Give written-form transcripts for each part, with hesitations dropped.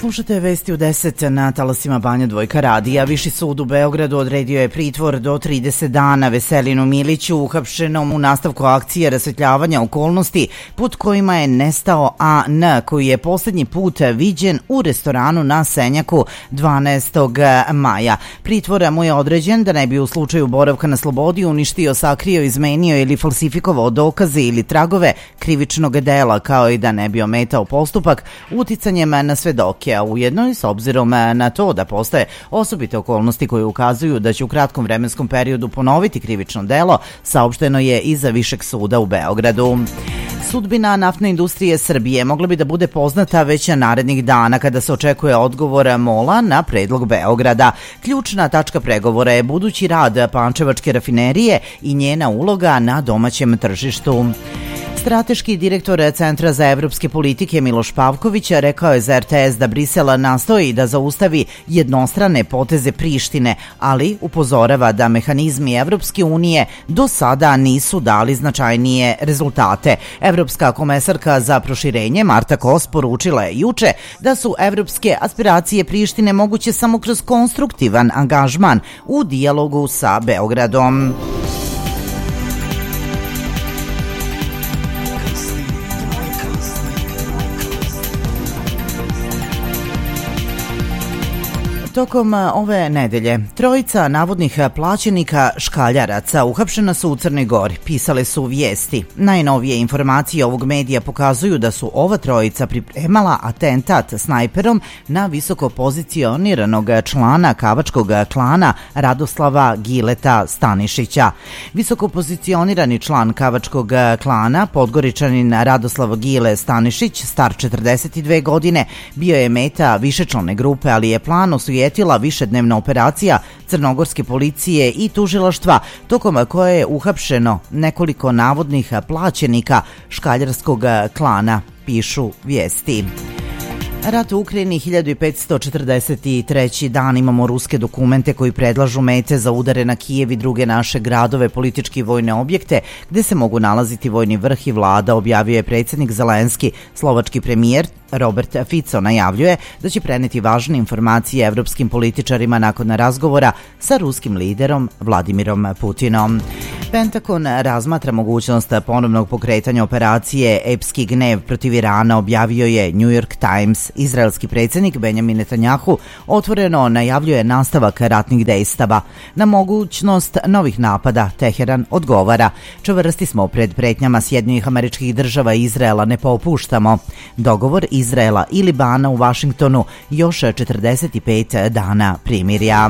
Slušate vesti u 10 na talasima Banja Dvojka radija. Viši sud u Beogradu odredio je pritvor do 30 dana Veselinu Miliću, uhapšenom u nastavku akcije rasvetljavanja okolnosti pod kojima je nestao AN, koji je poslednji put viđen u restoranu na Senjaku 12. maja. Pritvor mu je određen da ne bi u slučaju boravka na slobodi uništio, sakrio, izmenio ili falsifikovao dokaze ili tragove krivičnog dela, kao i da ne bi ometao postupak uticanjem na svedoke. A ujedno i s obzirom na to da postoje osobite okolnosti koje ukazuju da će u kratkom vremenskom periodu ponoviti krivično delo, saopšteno je iza Višeg suda u Beogradu. Sudbina naftne industrije Srbije mogla bi da bude poznata već narednih dana kada se očekuje odgovor MOL-a na predlog Beograda. Ključna tačka pregovora je budući rad Pančevačke rafinerije i njena uloga na domaćem tržištu. Strateški direktor Centra za evropske politike Miloš Pavković rekao je za RTS da Brisel nastoji da zaustavi jednostrane poteze Prištine, ali upozorava da mehanizmi Evropske unije do sada nisu dali značajnije rezultate. Evropska komesarka za proširenje Marta Kos poručila je juče da su evropske aspiracije Prištine moguće samo kroz konstruktivan angažman u dijalogu sa Beogradom. Tokom ove nedelje trojica navodnih plaćenika škaljaraca uhapšena su u Crnoj Gori, pisale su vijesti. Najnovije informacije ovog medija pokazuju da su ova trojica pripremala atentat snajperom na visoko pozicioniranog člana kavačkog klana Radoslava Gileta Stanišića. Visoko pozicionirani član kavačkog klana, Podgoričanin Radoslav Gile Stanišić, star 42 godine, bio je meta višečlane grupe, ali je plan osujetila višednevna operacija crnogorske policije i tužilaštva, tokom koje je uhapšeno nekoliko navodnih plaćenika škaljarskog klana, pišu vijesti. Rat u Ukrajini 1543. dan. Imamo ruske dokumente koji predlažu mete za udare na Kijev i druge naše gradove, politički i vojne objekte gde se mogu nalaziti vojni vrh i vlada, objavio je predsjednik Zelenski. Slovački premijer Robert Fico najavljuje da će preneti važne informacije evropskim političarima nakon razgovora sa ruskim liderom Vladimirom Putinom. Pentagon razmatra mogućnost ponovnog pokretanja operacije Epski gnev protiv Irana, objavio je New York Times. Izraelski predsjednik Benjamin Netanjahu otvoreno najavljuje nastavak ratnih dejstava. Na mogućnost novih napada Teheran odgovara: čvrsti smo pred pretnjama Sjedinjenih Američkih Država i Izraela, ne popuštamo. Dogovor Izraela i Libana u Vašingtonu, još 45 dana primirja.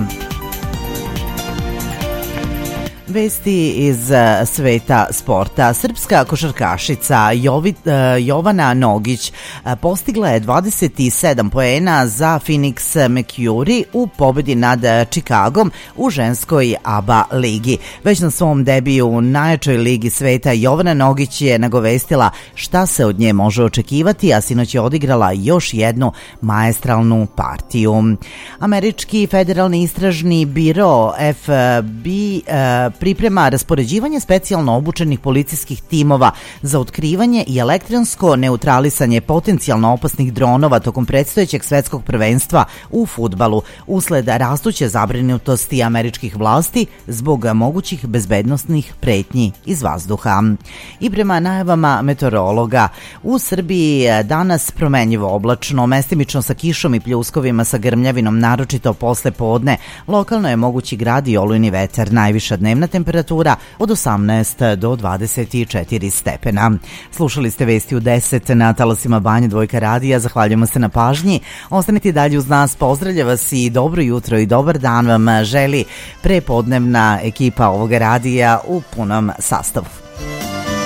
Vesti iz sveta sporta. Srpska košarkašica Jovana Nogić postigla je 27 poena za Phoenix Mercury u pobedi nad Čikagom u ženskoj ABA ligi. Već na svom debiju u najjačoj ligi sveta Jovana Nogić je nagovestila šta se od nje može očekivati, a sinoć je odigrala još jednu maestralnu partiju. Američki federalni istražni biro FBI priprema raspoređivanje specijalno obučenih policijskih timova za otkrivanje i elektronsko neutralisanje potencijalno opasnih dronova tokom predstojećeg svetskog prvenstva u fudbalu, usled rastuće zabrinutosti američkih vlasti zbog mogućih bezbednosnih pretnji iz vazduha. I prema najavama meteorologa, u Srbiji danas promenljivo oblačno, mestimično sa kišom i pljuskovima sa grmljavinom, naročito posle podne. Lokalno je mogući grad i olujni vetar, najviša dnevna temperatura od 18 do 24 stepena. Slušali ste vesti u 10 na talasima Banja Dvojka radija. Zahvaljujemo se na pažnji. Ostanite dalje uz nas. Pozdravlja vas i dobro jutro i dobar dan vam želi prepodnevna ekipa ovoga radija u punom sastavu.